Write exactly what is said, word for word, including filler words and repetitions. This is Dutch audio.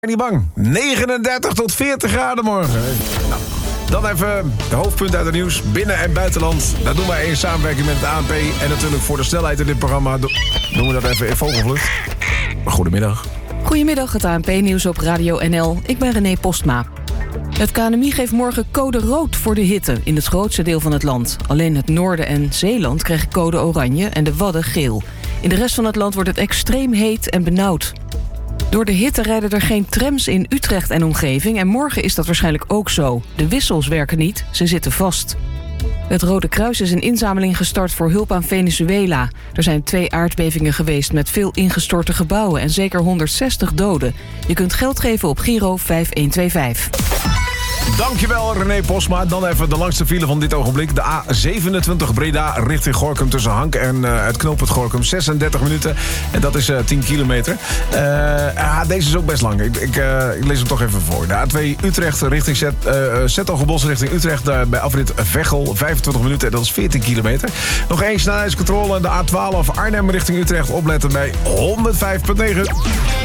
Niet bang. negenendertig tot veertig graden morgen. Nou, dan even de hoofdpunten uit het nieuws. Binnen- en buitenland. Dat doen wij in samenwerking met het A N P. En natuurlijk voor de snelheid in dit programma doen we dat even in vogelvlucht. Goedemiddag. Goedemiddag, het A N P-nieuws op Radio N L. Ik ben René Postma. Het K N M I geeft morgen code rood voor de hitte in het grootste deel van het land. Alleen het noorden en Zeeland krijgen code oranje en de Wadden geel. In de rest van het land wordt het extreem heet en benauwd. Door de hitte rijden er geen trams in Utrecht en omgeving en morgen is dat waarschijnlijk ook zo. De wissels werken niet, ze zitten vast. Het Rode Kruis is een inzameling gestart voor hulp aan Venezuela. Er zijn twee aardbevingen geweest met veel ingestorte gebouwen en zeker honderdzestig doden. Je kunt geld geven op Giro vijf een twee vijf. Dankjewel René Postma. Dan even de langste file van dit ogenblik. De A zevenentwintig Breda richting Gorinchem tussen Hank en uh, het knooppunt Gorinchem. zesendertig minuten. En dat is uh, tien kilometer. Uh, ah, deze is ook best lang. Ik, ik, uh, ik lees hem toch even voor. De A twee Utrecht richting Zet, uh, Zettelgebos richting Utrecht. Uh, bij afrit Veghel. vijfentwintig minuten. En dat is veertien kilometer. Nog één snelheidscontrole. De A twaalf Arnhem richting Utrecht. Opletten bij honderdvijf komma negen.